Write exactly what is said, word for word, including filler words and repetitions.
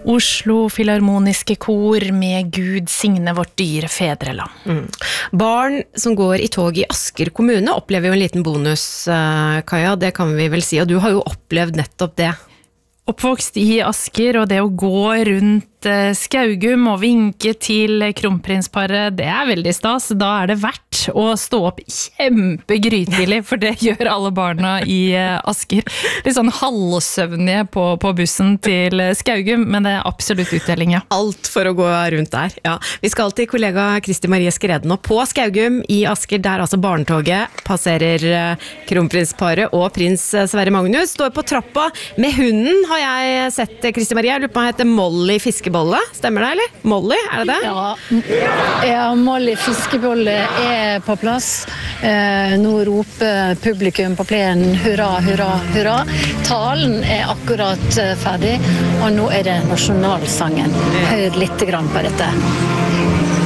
Oslo Filharmoniske Kor med Gud signe vårt dyre fedreland. Mm. Barn som går i tog i Asker kommune opplever jo en liten bonus, Kaja, det kan vi vel si, og du har jo opplevd nettopp det. Oppvokst i Asker, og det å gå rundt Skaugum og vinke til kronprinsparet, det er veldig stas. Da er det verdt å stå opp kjempegrytidlig, for det gjør alle barna i Asker. Litt sånn halvsøvnige på, på bussen til Skaugum, men det er absolutt utdeling, ja. Alt for å gå rundt der, ja. Vi skal til kollega Kristi Marie Skreden, og på Skaugum i Asker, der altså barnetoget passerer kronprinsparet og prins Sverre Magnus, står på trappa med hunden, har jeg sett, Kristi Marie. Jeg lurer på, han heter Molly Fiskebolle. Stemmer det, eller? Molly, er det det? Ja, ja Molly Fiskebolle er på plass. Eh, nå roper publikum på plenen hurra, hurra, hurra. Talen er akkurat ferdig, og nå er det nasjonalsangen. Hør litt grann på dette.